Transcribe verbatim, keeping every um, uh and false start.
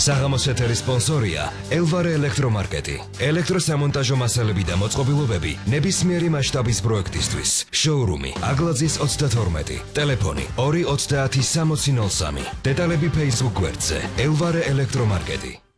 საღამოს ეთერის სპონსორია ელვარე ელექტრომარკეტი. ელექტროსამონტაჟო მასალები და მოწყობილობები ნებისმიერი მასშტაბის პროექტისთვის. შოურუმი აგლაძის ოცდათორმეტი. ტელეფონი ორი ოცდაათი სამოცი ნოლ სამი. დეტალები Facebook გვერდზე ელვარე ელექტრომარკეტი.